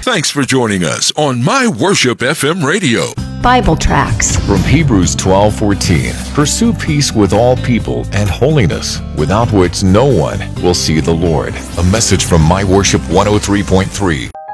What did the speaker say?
Thanks for joining us on My Worship FM Radio. Bible tracts from Hebrews 12:14. Pursue peace with all people and holiness, without which no one will see the Lord. A message from My Worship 103.3.